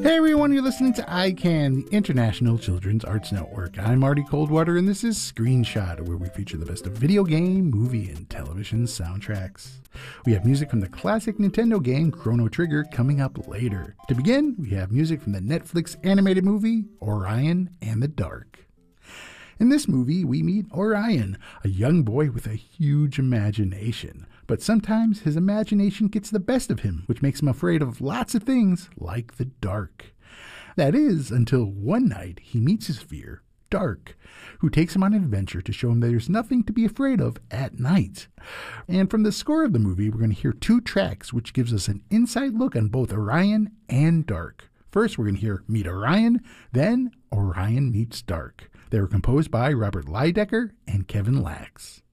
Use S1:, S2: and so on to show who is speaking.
S1: Hey everyone, you're listening to ICANN, the International Children's Arts Network. I'm Marty Coldwater, and this is Screenshot, where we feature the best of video game, movie, and television soundtracks. We have music from the classic Nintendo game Chrono Trigger coming up later. To begin, we have music from the Netflix animated movie Orion and the Dark. In this movie, we meet Orion, a young boy with a huge imagination. But sometimes his imagination gets the best of him, which makes him afraid of lots of things, like the dark. That is, until one night he meets his fear, Dark, who takes him on an adventure to show him that there's nothing to be afraid of at night. And from the score of the movie, we're going to hear two tracks, which gives us an inside look on both Orion and Dark. First, we're going to hear Meet Orion, then Orion Meets Dark. They were composed by Robert Lydecker and Kevin Lax.